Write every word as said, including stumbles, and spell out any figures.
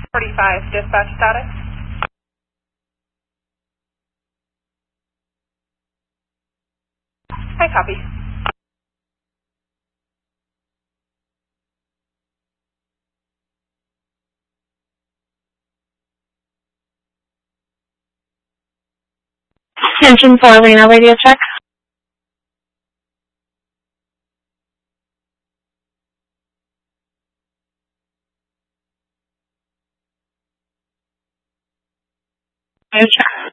forty-five, dispatch status. Hi, copy. Engine four, Lena, radio check. Radio check.